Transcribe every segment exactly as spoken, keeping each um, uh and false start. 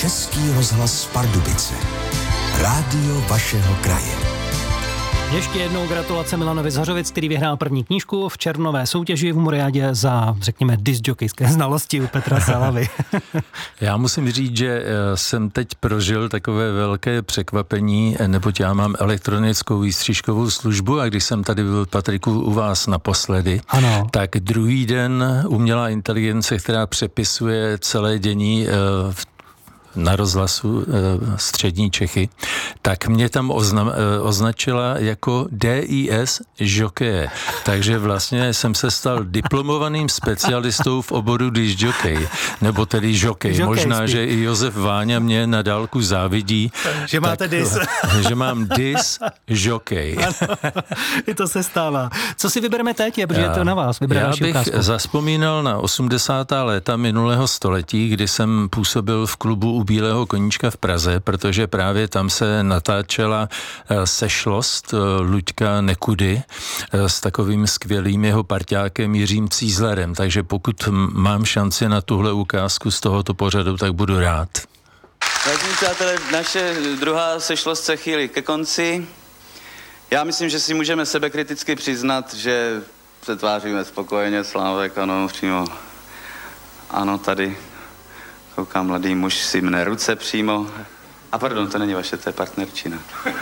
Český rozhlas Pardubice. Rádio vašeho kraje. Ještě jednou gratulace Milanovi z Hořovic, který vyhrál první knížku v červnové soutěži v Muriádě za, řekněme, discjokejské znalosti u Petra Salavy. Já musím říct, že jsem teď prožil takové velké překvapení, neboť já mám elektronickou výstřižkovou službu a když jsem tady byl, Patriku, u vás naposledy, ano. tak druhý den umělá inteligence, která přepisuje celé dění v na rozhlasu e, Střední Čechy, tak mě tam oznam, e, označila jako D I S žokeje. Takže vlastně jsem se stal diplomovaným specialistou v oboru discjokej, nebo tedy žokej. Žokej Možná, spíš. že i Josef Váňa mě na dálku závidí. Že máte dis. Že mám dis žokej. I to se stává. Co si vybereme teď, protože je to na vás. Já bych ukázku. Zaspomínal na osmdesátá léta minulého století, kdy jsem působil v klubu Bílého koníčka v Praze, protože právě tam se natáčela sešlost Luďka Nekudy s takovým skvělým jeho parťákem Jiřím Cízlerem. Takže pokud mám šanci na tuhle ukázku z tohoto pořadu, tak budu rád. Vážení přátelé, naše druhá sešlost se chýlí ke konci. Já myslím, že si můžeme sebekriticky přiznat, že se tváříme spokojeně, Slávek, ano, přímo. Ano, tady koukám, mladý muž si mne ruce přímo. A pardon, to není vaše, to je partnerčina.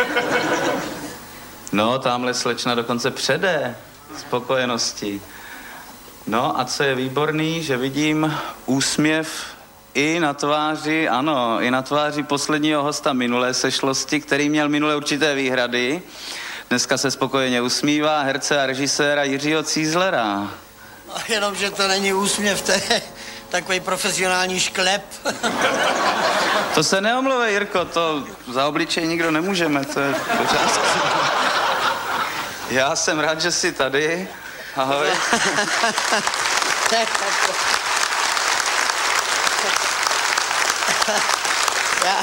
No, tamhle slečna dokonce přede spokojenosti. No a co je výborný, že vidím úsměv i na tváři, ano, i na tváři posledního hosta minulé sešlosti, který měl minulé určité výhrady. Dneska se spokojeně usmívá herce a režiséra Jiřího Cízlera. No, jenom, že to není úsměv, to je takový profesionální šklep. To se neomluvej, Jirko, to za obličej nikdo nemůžeme, to je pořádku. Já jsem rád, že jsi tady. Ahoj. Já,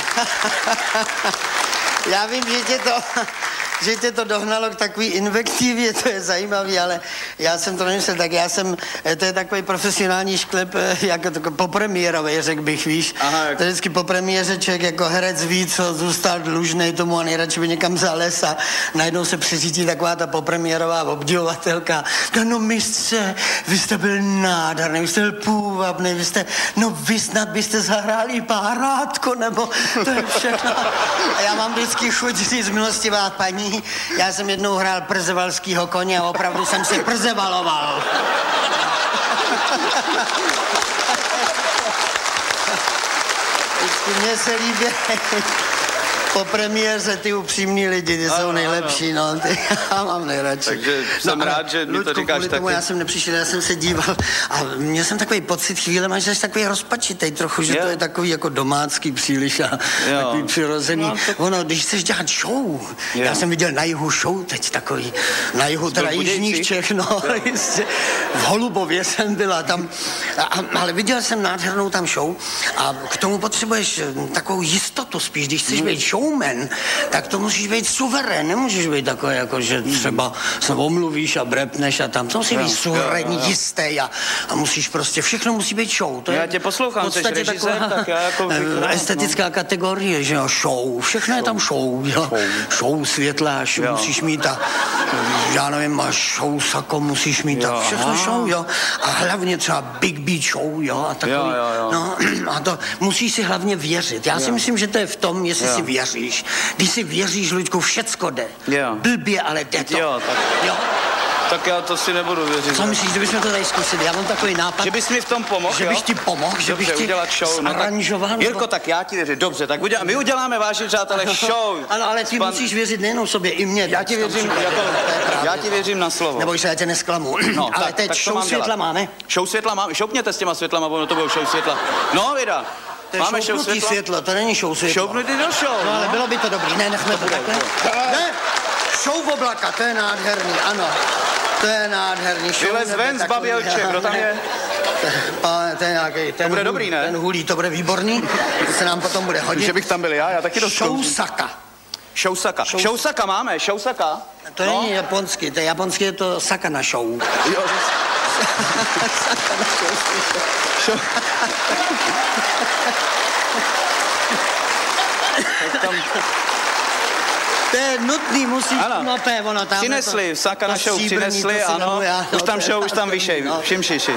já vím, že tě to... že tě to dohnalo k takový invektivě, to je zajímavý, ale já jsem to nemyslel, tak já jsem, to je takový profesionální šklep, jako to, po premiérovej, řekl bych, víš. Aha, jak... To je vždycky po premiéře člověk jako herec ví, co zůstal dlužnej tomu a nejradši by někam zales a najednou se přeřítí taková ta popremiérová obdivovatelka. No mistře, vy jste byl nádherný, vy jste byl půvabný, vy jste, no vy snad byste zahráli párátko, nebo to je všechno. A já mám vždycky chuť říct, milostivá paní, já jsem jednou hrál przevalskýho koně a opravdu jsem si przevaloval. Mně se líbí po premiéře ty upřímní lidi, ty jsou nejlepší, no, ty já mám nejradši. Takže jsem no, rád, že mi to říkáš taky. Tomu já jsem nepřišel, já jsem se díval a měl jsem takový pocit chvíle, že jsi takový rozpačitej trochu, že je. To je takový jako domácký příliš a jo. Takový přirozený. No, to... Ono, když chceš dělat show, je. Já jsem viděl na jihu show teď takový, na jihu teda jižních Čech, no, jistě, v Holubově jsem byla tam, a, ale viděl jsem nádhernou tam show a k tomu potřebuješ takovou jistotu spíš, když chceš být show showman, tak to musíš být suverén, nemůžeš být takový, jako že třeba se omluvíš a brepneš a tam, to musí být suverénní, jistý a, a musíš prostě, všechno musí být show. To je já tě poslouchám, jsi režisér, tak já jako... Estetická no. kategorie, že jo, show, všechno show. Je tam show, jo. Show, show světla, show jo. Musíš mít a, já nevím, a show sako musíš mít a všechno aha. Show, jo. A hlavně třeba Big Beat show, jo, a takový, jo, jo, jo. No, a to musíš si hlavně věřit. Já jo. si myslím, že to je v tom, jestli jo. si věříš. Když si věříš, Luďku, všecko jde. Jo. Blbě, ale jde to. Jo, tak... Jo. Tak já to si nebudu věřit. Co myslíš, že bychom to tady zkusili? Já mám takový nápad. Že bys mi v tom pomohl, Že bych ti pomohl, že bych ti zaranžoval. No Jirko, tak já ti věřím. Dobře, tak udělá, my uděláme, vážení přátelé, show. Ano, ale ty Span... musíš věřit nejenom sobě, i mně. Já ti věřím, jako, já ti věřím na slovo. Neboj se, já tě nesklamu. No, ale tak, teď tak show světla dělat? Máme? Show světla máme. Šoupněte s těma světlama, ono to bylo show světla. No, vida. To máme show světla? světlo, to není show světla. Šoupnutý do show. No, ale bylo by to dobrý. Ne, nechme to takhle. Ne, show oblaka, to je nádherný, ano. To je nádherný show. Vylez ven z Babělče, kdo tam je? To je nějaký, ten, to bude dobrý, ne? Ten hulí, to bude výborný, to se nám potom bude hodit. Že bych tam byl já, já taky dost Shousaka. Shousaka. Show... Shousaka máme, Shousaka. To no? Není japonský, to je japonský, je to saka na show. Jo. Saka na show. tam... To je nutný, musíš Ano. mapé, ono tam. Přinesli, Saka na show přinesli, ano. Já, už tam show, už tam vyšej, no. všim šiši.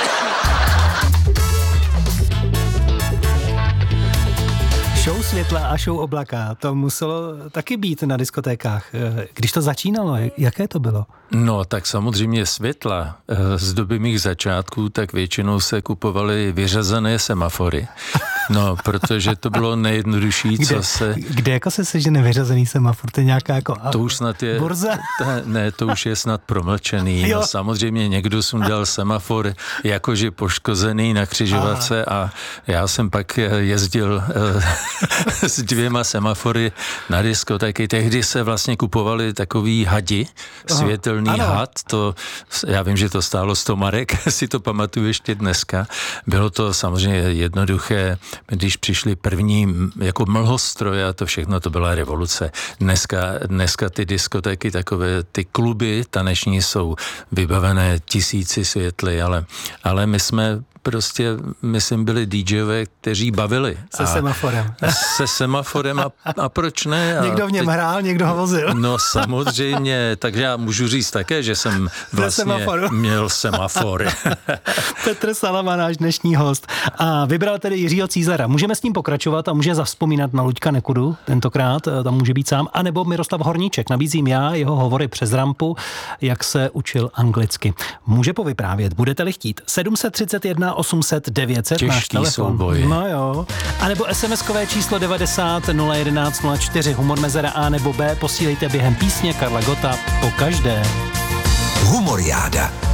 Show světla a show oblaka, to muselo taky být na diskotékách. Když to začínalo, jaké to bylo? No, tak samozřejmě světla z doby mých začátků, tak většinou se kupovaly vyřazené semafory. No, protože to bylo nejjednodušší, kde, co se... Kde jako se sežene vyřazený semafor? To je nějaká jako... To už snad je... Burza? Ta, ne, to už je snad promlčený. No, samozřejmě někdo sundal semafor jakože poškozený na křižovatce a já jsem pak jezdil uh, s dvěma semafory na diskotéky. Tehdy se vlastně kupovali takový hadi, světelný ano. had. To, já vím, že to stálo sto marek, si to pamatuju ještě dneska. Bylo to samozřejmě jednoduché. Když přišly první jako mlhostroje a to všechno, to byla revoluce. Dneska, dneska ty diskotéky, takové ty kluby taneční jsou vybavené tisíci světly, ale, ale my jsme prostě, myslím, byli DJové, kteří bavili. Se a semaforem. Se semaforem a, a proč ne? A někdo v něm teď, hrál, někdo ho vozil. No samozřejmě, takže já můžu říct také, že jsem vlastně měl semafor. Petr Salama, náš dnešní host. A vybral tedy Jiřího Cízara. Můžeme s tím pokračovat a může zavzpomínat na Luďka Nekudu tentokrát, tam může být sám, anebo Miroslav Horníček. Nabízím já jeho hovory přes rampu, jak se učil anglicky. Může povyprávět, budete-li chtít. sedm set třicet jedna osm set devět set, náš telefon. Souboj. No jo. A nebo es em eskové číslo devadesát nula jedenáct nula čtyři, humor mezera A nebo B, posílejte během písně Karla Gotta po každé. Humoriáda.